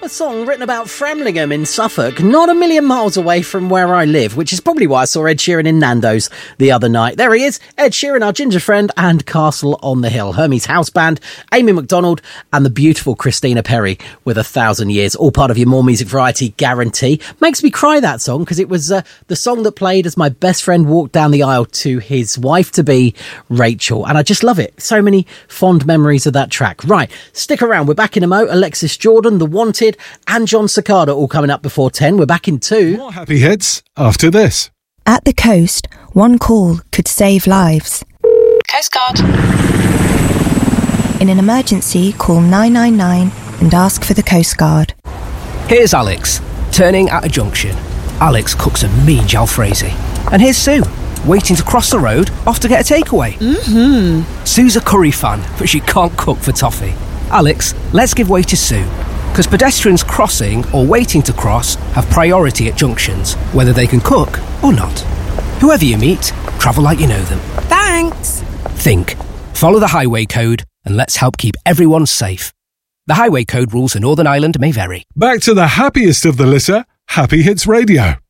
a song written about Framlingham in Suffolk, not a million miles away from where I live, which is probably why I saw Ed Sheeran in Nando's the other night. There he is, Ed Sheeran, our ginger friend, and Castle on the Hill, Hermes House Band, Amy McDonald, and the beautiful Christina Perri with 1,000 Years, all part of your More Music Variety guarantee. Makes me cry, that song, because it was the song that played as my best friend walked down the aisle to his wife-to-be, Rachel, and I just love it. So many fond memories of that track. Right, stick around, we're back in a mo. Alexis Jordan, The Wanted, and John Cicada all coming up before 10. We're back in 2. More happy hits after this. At the coast, one call could save lives. Coast Guard. In an emergency, call 999 and ask for the Coast Guard. Here's Alex, turning at a junction. Alex cooks a mean jalfrezi. And here's Sue, waiting to cross the road, off to get a takeaway. Sue's a curry fan, but she can't cook for toffee. Alex, let's give way to Sue, because pedestrians crossing or waiting to cross have priority at junctions, whether they can cook or not. Whoever you meet, travel like you know them. Thanks. Think, follow the highway code, and let's help keep everyone safe. The highway code rules in Northern Ireland may vary. Back to the happiest of the litter, Happy Hits Radio.